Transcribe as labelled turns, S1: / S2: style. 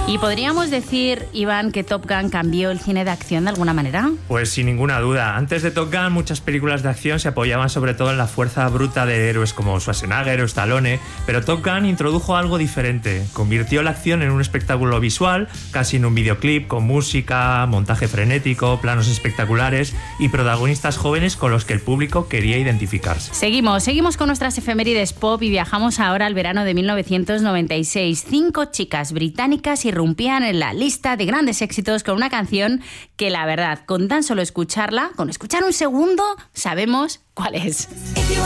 S1: ¿Y podríamos decir, Iván, que Top Gun cambió el cine de acción de alguna manera?
S2: Pues sin ninguna duda. Antes de Top Gun, muchas películas de acción se apoyaban sobre todo en la fuerza bruta de héroes como Schwarzenegger o Stallone, pero Top Gun introdujo algo diferente. Convirtió la acción en un espectáculo visual, casi en un videoclip, con música, montaje frenético, planos espectaculares y protagonistas jóvenes con los que el público quería identificarse.
S1: Seguimos con nuestras efemérides pop y viajamos ahora al verano de 1996. 5 chicas británicas irrumpían en la lista de grandes éxitos con una canción que, la verdad, con tan solo escucharla, con escuchar un segundo, sabemos cuál es.